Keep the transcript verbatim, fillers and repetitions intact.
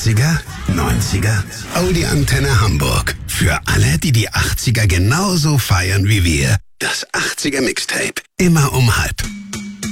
achtziger, neunziger, Audi Antenne Hamburg. Für alle, die die achtziger genauso feiern wie wir. Das achtziger Mixtape. Immer um halb.